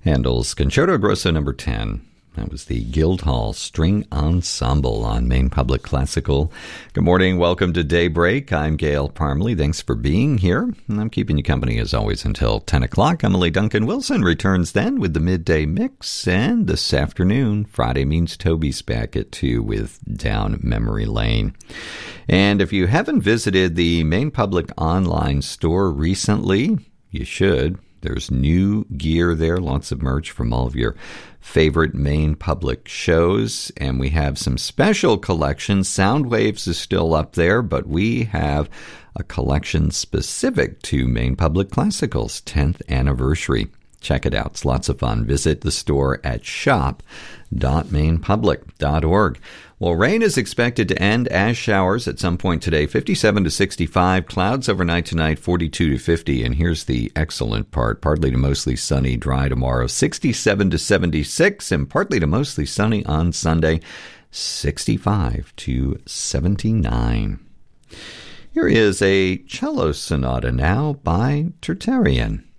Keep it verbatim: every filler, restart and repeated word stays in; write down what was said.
Handel's Concerto Grosso number ten. That was the Guildhall String Ensemble on Maine Public Classical. Good morning. Welcome to Daybreak. I'm Gail Parmley. Thanks for being here. And I'm keeping you company as always until ten o'clock. Emily Duncan Wilson returns then with the midday mix. And this afternoon, Friday Means Toby's back at two with Down Memory Lane. And if you haven't visited the Maine Public online store recently, you should. There's new gear there, lots of merch from all of your favorite Maine Public shows, and we have some special collections. Soundwaves is still up there, but we have a collection specific to Maine Public Classical's tenth anniversary. Check it out. It's lots of fun. Visit the store at shop dot maine public dot org. Well, rain is expected to end as showers at some point today, fifty-seven to sixty-five. Clouds overnight tonight, forty-two to fifty. And here's the excellent part. Partly to mostly sunny, dry tomorrow, sixty-seven to seventy-six. And partly to mostly sunny on Sunday, sixty-five to seventy-nine. Here is a cello sonata now by Tertarian.